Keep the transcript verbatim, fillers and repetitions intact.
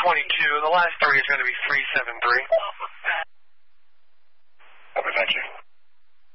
twenty-two. The last three is going to be three seven three. Over, thank you.